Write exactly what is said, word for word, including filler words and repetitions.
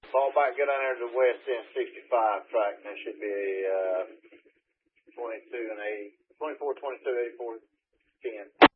Fall back, get on there to the west end sixty-five track, and there should be a uh, twenty-two and eighty, twenty-four, twenty-two, eighty-four, ten.